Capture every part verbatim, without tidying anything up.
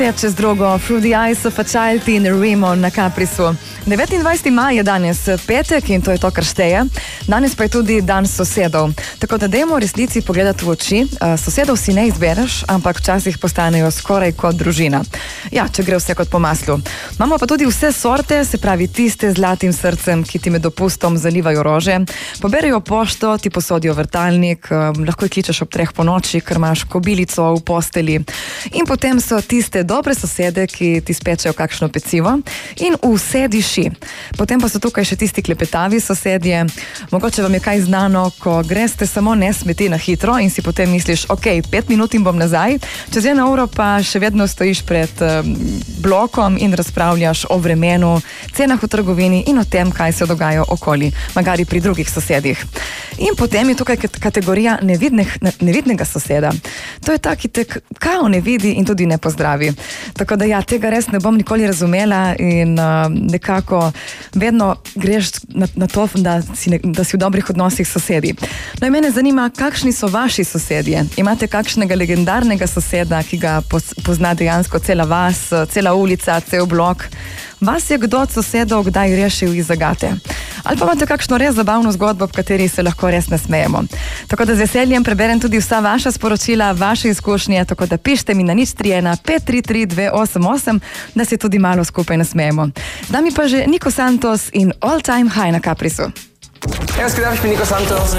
Čez drogo, Through the Eyes of a Child in Remo na Caprisu. devetindvajseti maj je danes petek in to je to, kar šteje. Danes pa je tudi dan sosedov. Tako da dajmo resnici pogledati v oči. Sosedov si ne izbereš, ampak včasih postanejo skoraj kot družina. Ja, če gre vse kot po maslu. Imamo pa tudi vse sorte, se pravi tiste z zlatim srcem, ki ti med dopustom zalivajo rože, poberejo pošto, ti posodijo vrtalnik, lahko jih kličeš ob treh po noči, ker imaš kobilico v posteli. In potem so tiste dobre sosede, ki ti spečejo kakšno pecivo in vse diši. Potem pa so tukaj še tisti klepetavi sosedje. Mogoče vam je kaj znano, ko greste samo ne smeti na hitro in si potem misliš, ok, pet minut in bom nazaj, čez eno uro pa še vedno stojiš pred um, blokom in razpravljaš o vremenu, cenah v trgovini in o tem, kaj se dogaja okoli, magari pri drugih sosedih. In potem je tukaj kategorija nevidnih, nevidnega soseda. To je ta, ki te kao ne vidi in tudi ne pozdravi. Tako da ja, tega res ne bom nikoli razumela in uh, nekako vedno greš na, na to, da si, ne, da si v dobrih odnosih s sosedi. No in mene zanima, kakšni so vaši sosedje? Imate kakšnega legendarnega soseda, ki ga pozna dejansko cela vas, cela ulica, cel blok? Vas je kdo od sosedov kdaj rešil iz zagate? Ali pa imate kakšno res zabavno zgodbo, v kateri se lahko res nasmejemo? Tako da z veseljem preberem tudi vsa vaša sporočila, vaše izkušnje, tako da pišite mi na nič tri ena pet tri tri dve osem osem, da se tudi malo skupaj nasmejemo. Z nami pa že Nico Santos in All Time High na Caprisu. Jaz, kaj daš mi Nico Santos?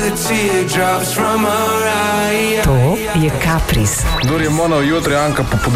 To je Capris. Kdor je monal jutri, Anka pa